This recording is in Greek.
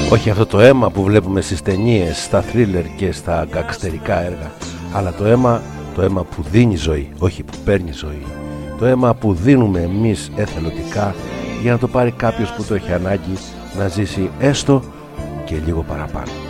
Όχι αυτό το αίμα που βλέπουμε στις ταινίες, στα θρίλερ και στα γκαγκστερικά έργα, αλλά το αίμα που δίνει ζωή, όχι που παίρνει ζωή. Το αίμα που δίνουμε εμείς εθελοντικά για να το πάρει κάποιος που το έχει ανάγκη να ζήσει έστω και λίγο παραπάνω.